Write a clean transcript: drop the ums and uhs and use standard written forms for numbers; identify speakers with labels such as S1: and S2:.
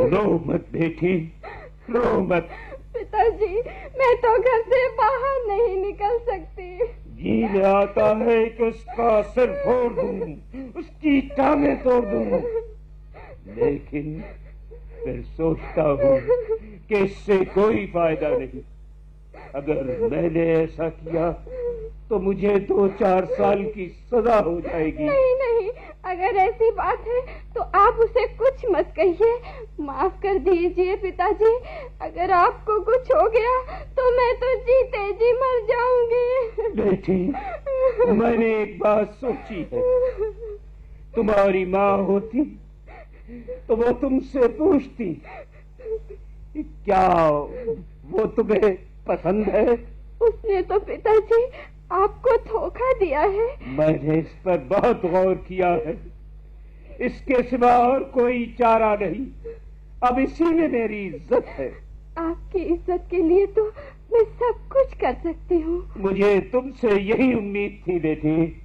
S1: रो मत बेटी, रो मत।
S2: पिताजी, मैं तो घर से बाहर नहीं निकल सकती।
S1: जी में आता है कि उसका सिर फोड़ दूं, उसकी टांगें तोड़ दूं, लेकिन फिर सोचता हूँ कि इससे कोई फायदा नहीं। अगर मैंने ऐसा किया तो मुझे 2-4 साल की सजा हो जाएगी।
S2: नहीं नहीं, अगर ऐसी बात है तो आप उसे कुछ मत कहिए। माफ कर दीजिए पिताजी, अगर आपको कुछ हो गया तो मैं तो जीते जी मर जाऊंगी।
S1: बेटी, मैंने एक बात सोची है। तुम्हारी माँ होती तो वो तुमसे पूछती क्या वो तुम्हें पसंद है।
S2: उसने तो पिताजी आपको धोखा दिया है।
S1: मैंने इस पर बहुत गौर किया है, इसके सिवा और कोई चारा नहीं। अब इसी में मेरी इज्जत है।
S2: आपकी इज्जत के लिए तो मैं सब कुछ कर सकती हूँ।
S1: मुझे तुमसे यही उम्मीद थी बेटी।